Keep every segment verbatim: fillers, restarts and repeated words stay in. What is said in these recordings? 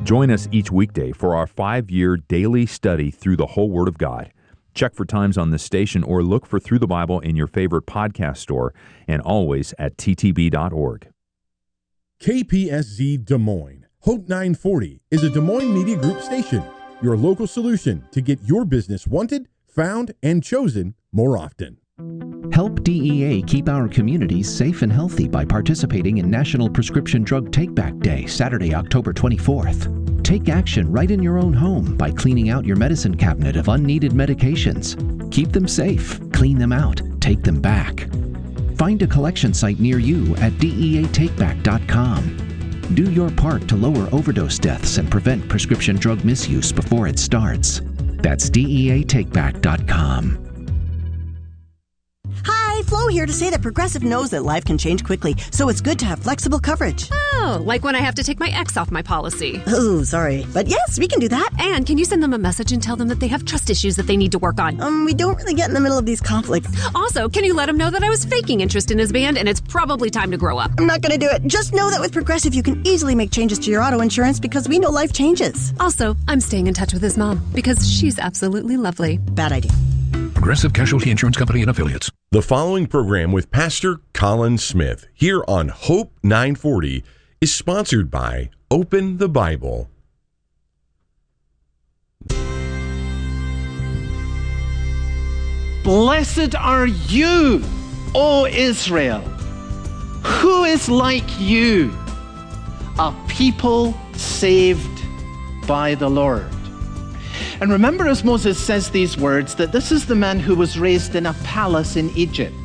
Join us each weekday for our five-year daily study through the whole Word of God. Check for times on this station or look for Through the Bible in your favorite podcast store and always at t t b dot org. K P S Z Des Moines, Hope nine forty is a Des Moines Media Group station, your local solution to get your business wanted, found, and chosen more often. Help D E A keep our communities safe and healthy by participating in National Prescription Drug Take-Back Day, Saturday, October twenty-fourth. Take action right in your own home by cleaning out your medicine cabinet of unneeded medications. Keep them safe, clean them out, take them back. Find a collection site near you at D E A take back dot com. Do your part to lower overdose deaths and prevent prescription drug misuse before it starts. That's D E A take back dot com. Hi, Flo here to say that Progressive knows that life can change quickly, so it's good to have flexible coverage. Oh, like when I have to take my ex off my policy. Oh, sorry. But yes, we can do that. And can you send them a message and tell them that they have trust issues that they need to work on? Um, we don't really get in the middle of these conflicts. Also, can you let him know that I was faking interest in his band and it's probably time to grow up? I'm not going to do it. Just know that with Progressive, you can easily make changes to your auto insurance because we know life changes. Also, I'm staying in touch with his mom because she's absolutely lovely. Bad idea. Progressive Casualty Insurance Company and Affiliates. The following program with Pastor Colin Smith here on Hope nine forty is sponsored by Open the Bible. Blessed are you, O Israel. Who is like you, a people saved by the Lord? And remember, as Moses says these words, that this is the man who was raised in a palace in Egypt.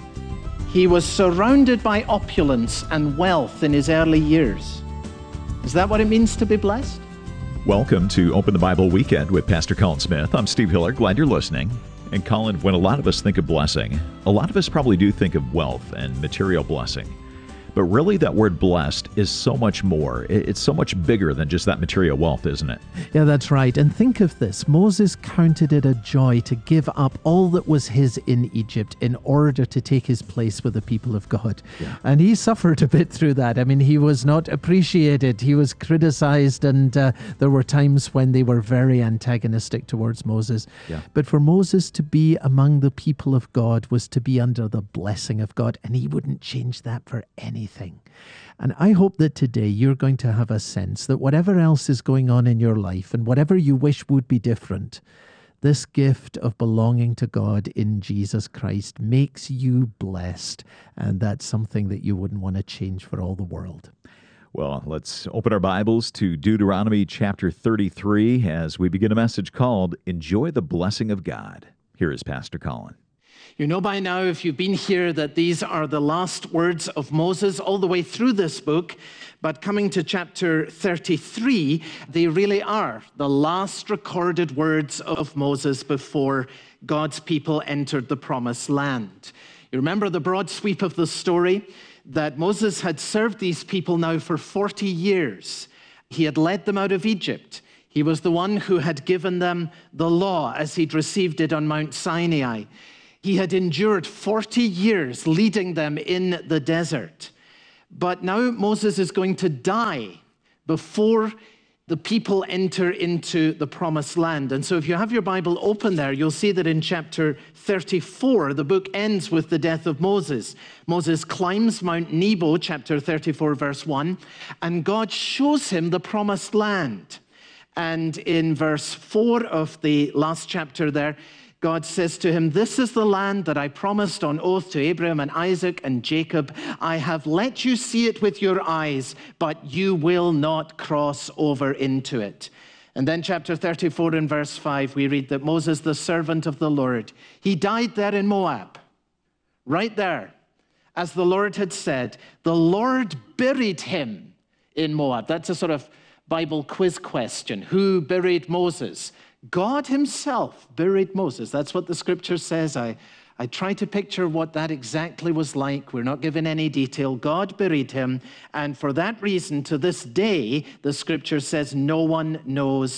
He was surrounded by opulence and wealth in his early years. Is that what it means to be blessed? Welcome to Open the Bible Weekend with Pastor Colin Smith. I'm Steve Hiller. Glad you're listening. And Colin, when a lot of us think of blessing, a lot of us probably do think of wealth and material blessing. But really, that word blessed is so much more. It's so much bigger than just that material wealth, isn't it? Yeah, that's right. And think of this. Moses counted it a joy to give up all that was his in Egypt in order to take his place with the people of God. Yeah. And he suffered a bit through that. I mean, he was not appreciated. He was criticized, and uh, there were times when they were very antagonistic towards Moses. Yeah. But for Moses to be among the people of God was to be under the blessing of God, and he wouldn't change that for anything. Anything. And I hope that today you're going to have a sense that whatever else is going on in your life and whatever you wish would be different, this gift of belonging to God in Jesus Christ makes you blessed. And that's something that you wouldn't want to change for all the world. Well, let's open our Bibles to Deuteronomy chapter thirty-three as we begin a message called Enjoy the Blessing of God. Here is Pastor Colin. You know by now, if you've been here, that these are the last words of Moses all the way through this book. But coming to chapter thirty-three, they really are the last recorded words of Moses before God's people entered the promised land. You remember the broad sweep of the story, that Moses had served these people now for forty years. He had led them out of Egypt. He was the one who had given them the law as he'd received it on Mount Sinai. He had endured forty years leading them in the desert. But now Moses is going to die before the people enter into the promised land. And so if you have your Bible open there, you'll see that in chapter thirty-four, the book ends with the death of Moses. Moses climbs Mount Nebo, chapter thirty-four, verse one, and God shows him the promised land. And in verse four of the last chapter there, God says to him, "This is the land that I promised on oath to Abraham and Isaac and Jacob. I have let you see it with your eyes, but you will not cross over into it." And then chapter thirty-four and verse five, we read that Moses, the servant of the Lord, he died there in Moab, right there, as the Lord had said. The Lord buried him in Moab. That's a sort of Bible quiz question. Who buried Moses? God himself buried Moses. That's what the scripture says. I, I try to picture what that exactly was like. We're not given any detail. God buried him. And for that reason, to this day, the scripture says no one knows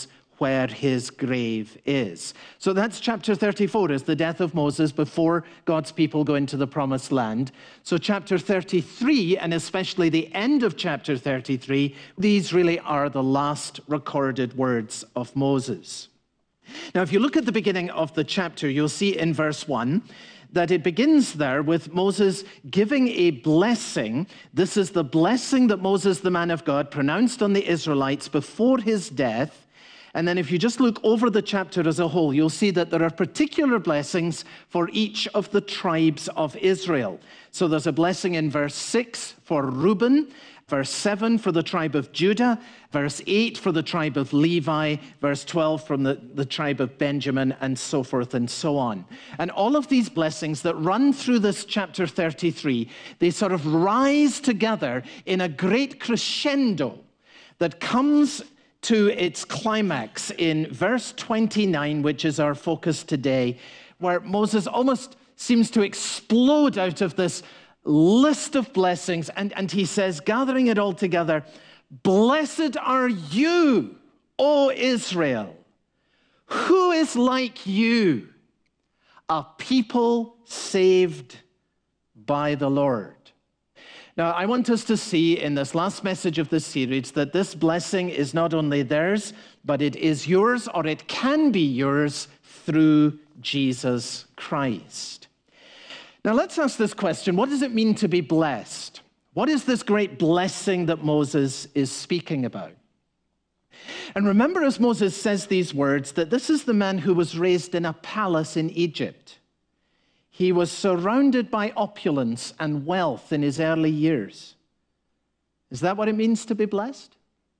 where his grave is. So that's chapter thirty-four, is the death of Moses before God's people go into the promised land. So chapter thirty-three, and especially the end of chapter thirty-three, these really are the last recorded words of Moses. Now, if you look at the beginning of the chapter, you'll see in verse one that it begins there with Moses giving a blessing. This is the blessing that Moses, the man of God, pronounced on the Israelites before his death. And then if you just look over the chapter as a whole, you'll see that there are particular blessings for each of the tribes of Israel. So there's a blessing in verse six for Reuben, verse seven for the tribe of Judah, verse eight for the tribe of Levi, verse twelve from the, the tribe of Benjamin, and so forth and so on. And all of these blessings that run through this chapter thirty-three, they sort of rise together in a great crescendo that comes to its climax in verse twenty-nine, which is our focus today, where Moses almost seems to explode out of this list of blessings, and, and he says, gathering it all together, "Blessed are you, O Israel. Who is like you, a people saved by the Lord?" Now, I want us to see in this last message of this series that this blessing is not only theirs, but it is yours, or it can be yours through Jesus Christ. Now, let's ask this question. What does it mean to be blessed? What is this great blessing that Moses is speaking about? And remember, as Moses says these words, that this is the man who was raised in a palace in Egypt. He was surrounded by opulence and wealth in his early years. Is that what it means to be blessed?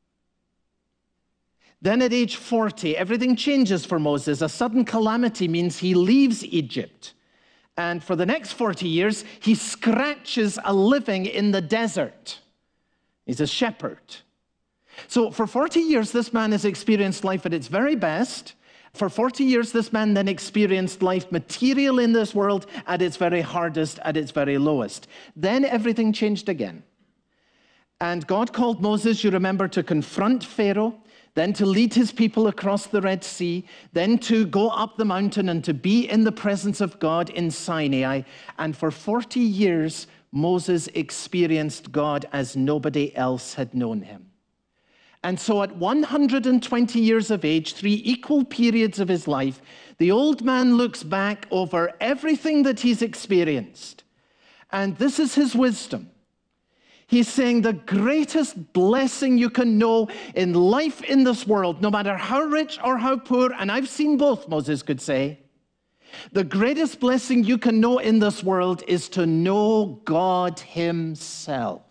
Then at age forty, everything changes for Moses. A sudden calamity means he leaves Egypt. And for the next forty years, he scratches a living in the desert. He's a shepherd. So for forty years, this man has experienced life at its very best. For forty years, this man then experienced life material in this world at its very hardest, at its very lowest. Then everything changed again. And God called Moses, you remember, to confront Pharaoh, then to lead his people across the Red Sea, then to go up the mountain and to be in the presence of God in Sinai. And for forty years, Moses experienced God as nobody else had known him. And so at one hundred twenty years of age, three equal periods of his life, the old man looks back over everything that he's experienced. And this is his wisdom. He's saying the greatest blessing you can know in life in this world, no matter how rich or how poor, and I've seen both, Moses could say, the greatest blessing you can know in this world is to know God himself.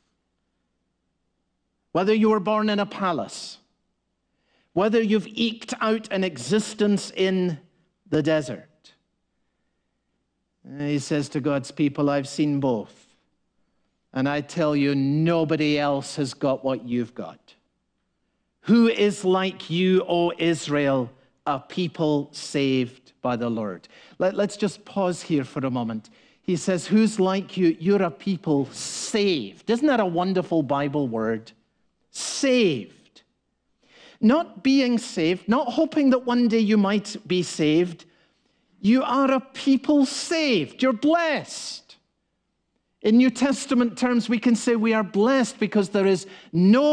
Whether you were born in a palace, whether you've eked out an existence in the desert. He says to God's people, I've seen both. And I tell you, nobody else has got what you've got. Who is like you, O Israel, a people saved by the Lord? Let, let's just pause here for a moment. He says, who's like you? You're a people saved. Isn't that a wonderful Bible word? Saved. Not being saved, not hoping that one day you might be saved. You are a people saved. You're blessed. In New Testament terms, we can say we are blessed because there is no